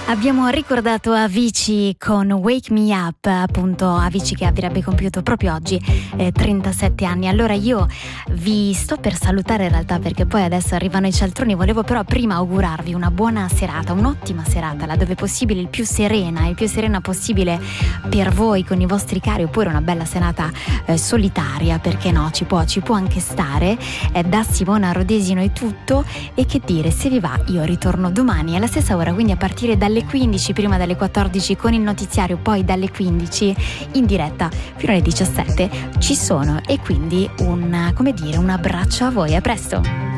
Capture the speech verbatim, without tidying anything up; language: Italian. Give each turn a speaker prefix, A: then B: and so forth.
A: Abbiamo ricordato Avicii con Wake Me Up, appunto Avicii che avrebbe compiuto proprio oggi eh, trentasette anni. Allora io vi sto per salutare in realtà, perché poi adesso arrivano i cialtroni. Volevo però prima augurarvi una buona serata, un'ottima serata, laddove possibile il più serena, il più serena possibile per voi con i vostri cari, oppure una bella serata eh, solitaria, perché no, ci può, ci può anche stare. Eh, da Simona Rodesino è tutto, e che dire, se vi va io ritorno domani alla stessa ora, quindi a partire dalle quindici, prima dalle quattordici con il notiziario, poi dalle quindici in diretta fino alle diciassette ci sono, e quindi un, come dire, un abbraccio a voi. A presto.